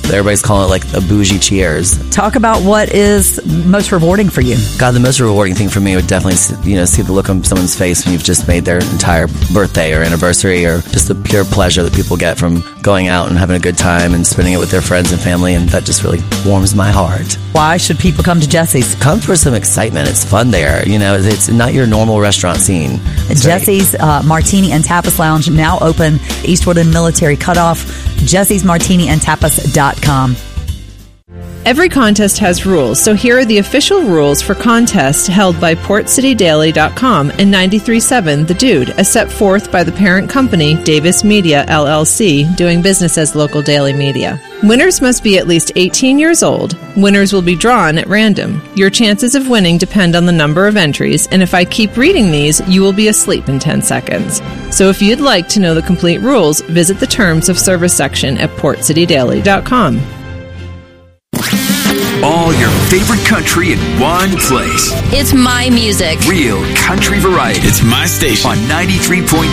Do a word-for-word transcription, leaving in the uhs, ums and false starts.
Everybody's calling it like a bougie cheers. Talk about what is most rewarding for you. God, the most rewarding thing for me would definitely, you know, see the look on someone's face when you've just made their entire birthday or anniversary, or just the pure pleasure that people get from going out and having a good time and spending it with their friends and family, and that just really warms my heart. Why should people come to Jesse's? Come for some excitement. It's fun there. You know, it's not your normal restaurant scene. It's Jesse's uh, Martini and Tapas Lounge, now open, Eastwood and Military Cutoff. Jesse's Martini and Tapas dot com. Every contest has rules, so here are the official rules for contests held by Port City Daily dot com and ninety-three point seven The Dude, as set forth by the parent company, Davis Media, L L C, doing business as local daily media. Winners must be at least eighteen years old. Winners will be drawn at random. Your chances of winning depend on the number of entries, and if I keep reading these, you will be asleep in ten seconds. So if you'd like to know the complete rules, visit the Terms of Service section at Port City Daily dot com. All your favorite country in one place. It's my music. Real country variety. It's my station. On ninety-three point